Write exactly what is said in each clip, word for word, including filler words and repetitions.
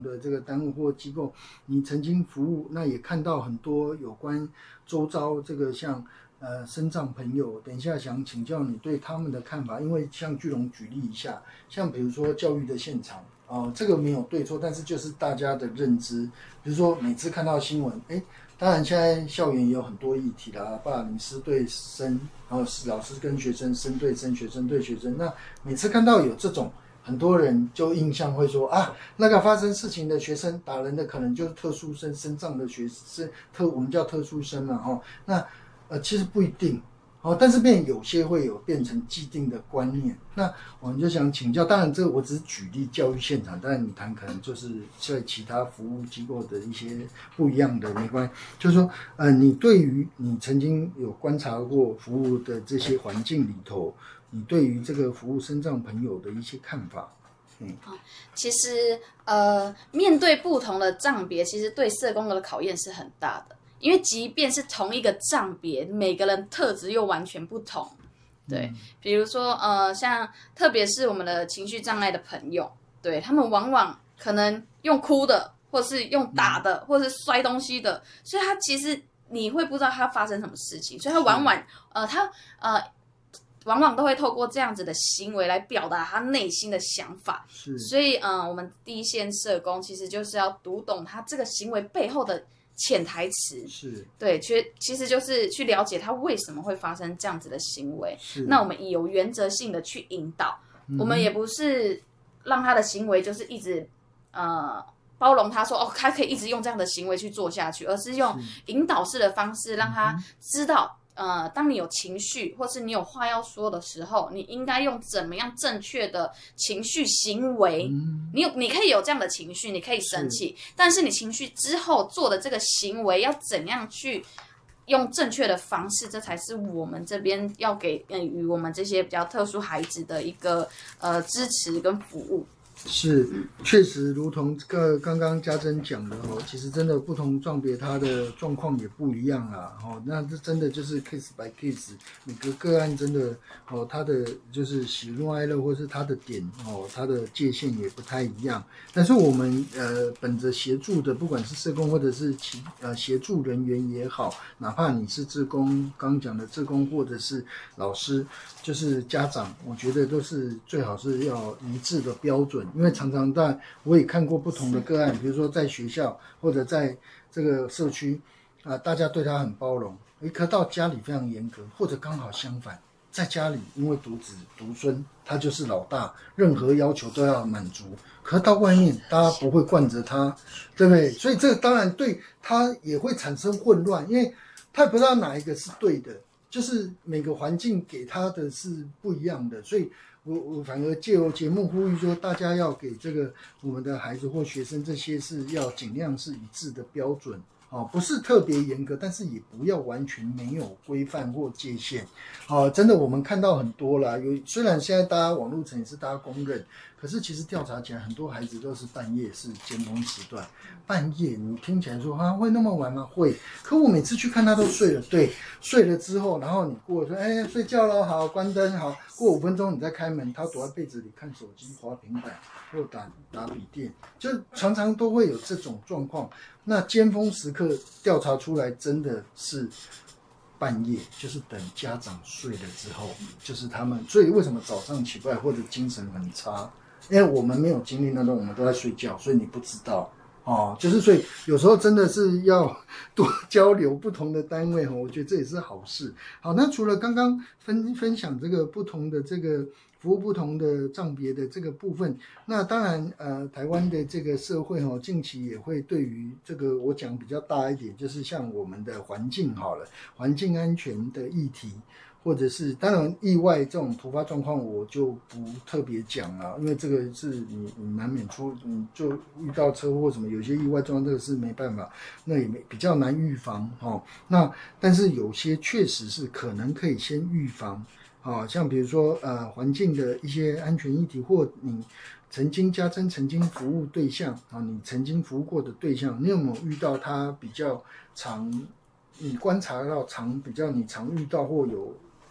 的这个单位或机构，你曾经服务，那也看到很多有关周遭这个像呃身障朋友，等一下想请教你对他们的看法，因为像巨龙举例一下，像比如说教育的现场哦、呃，这个没有对错，但是就是大家的认知，比如说每次看到新闻，哎，当然现在校园也有很多议题啦，霸凌师对生，然后是老师跟学生，生对生，学生对学生，那每次看到有这种。很多人就印象会说啊，那个发生事情的学生打人的可能就是特殊生，身障的学生，特我们叫特殊生嘛，哦，那呃其实不一定，哦，但是变有些会有变成既定的观念。那我们就想请教，当然这我只是举例教育现场，当然你谈可能就是在其他服务机构的一些不一样的没关系，就是说呃，你对于你曾经有观察过服务的这些环境里头。你对于这个服务身障朋友的一些看法？嗯， 其实呃，面对不同的障别，其实对社工的考验是很大的，因为即便是同一个障别，每个人特质又完全不同。对，比如说呃，像特别是我们的情绪障碍的朋友，对他们往往可能用哭的，或是用打的，或是摔东西的，所以他其实你会不知道他发生什么事情，所以他往往呃，他呃。往往都会透过这样子的行为来表达他内心的想法， 是， 所以，嗯、呃，我们第一线社工其实就是要读懂他这个行为背后的潜台词， 是， 对，其其实就是去了解他为什么会发生这样子的行为。 是， 那我们有原则性的去引导，嗯、我们也不是让他的行为就是一直呃包容他说哦，他可以一直用这样的行为去做下去，而是用引导式的方式让他知道。呃，当你有情绪或是你有话要说的时候，你应该用怎么样正确的情绪行为？嗯、你有，你可以有这样的情绪，你可以生气，但是你情绪之后做的这个行为要怎样去用正确的方式？这才是我们这边要给呃予我们这些比较特殊孩子的一个呃支持跟服务。 是，确实如同这个刚刚家珍讲的哦，其实真的不同状别它的状况也不一样啦哦，那这真的就是 case by case， 每个个案真的哦，它的就是喜怒哀乐或是它的点哦，它的界限也不太一样。但是我们呃本着协助的，不管是社工或者是其呃协助人员也好，哪怕你是志工，刚讲的志工或者是老师，就是家长，我觉得都是最好是要一致的标准。因为常常在我也看过不同的个案，比如说在学校或者在这个社区啊、呃，大家对他很包容，诶，可到家里非常严格，或者刚好相反，在家里因为独子独孙，他就是老大，任何要求都要满足，可到外面大家不会惯着他，对不对？所以这当然对他也会产生混乱，因为他也不知道哪一个是对的，就是每个环境给他的是不一样的，所以我我反而借由节目呼吁说，大家要给这个我们的孩子或学生这些是要尽量是一致的标准，哦，不是特别严格，但是也不要完全没有规范或界限，哦，真的我们看到很多啦，有虽然现在大家网络层也是大家公认，可是其实调查起来，很多孩子都是半夜是尖峰时段，半夜你听起来说啊会那么晚吗？会，可我每次去看他都睡了，对，睡了之后，然后你过说哎睡觉了，好关灯好。过五分钟你再开门，他躲在被子里看手机、滑平板或打打笔电，就常常都会有这种状况。那尖峰时刻调查出来真的是半夜，就是等家长睡了之后，就是他们。所以为什么早上起不来或者精神很差？因为我们没有经历那种，我们都在睡觉，所以你不知道。哦，就是所以有时候真的是要多交流不同的单位，我觉得这也是好事。好，那除了刚刚分分享这个不同的这个服务不同的障别的这个部分，那当然呃台湾的这个社会哦，近期也会对于这个我讲比较大一点，就是像我们的环境好了，环境安全的议题。或者是当然意外这种突发状况我就不特别讲了，因为这个是你你难免出你就遇到车祸什么，有些意外状况这个是没办法，那也没比较难预防哦。那但是有些确实是可能可以先预防，哦，像比如说呃环境的一些安全议题，或你曾经家珍曾经服务对象啊，你曾经服务过的对象，你有没有遇到他比较常你观察到常比较你常遇到或有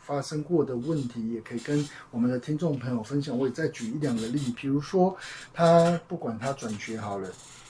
发生过的问题，也可以跟我们的听众朋友分享。我也再举一两个例，比如说他不管他转学好了，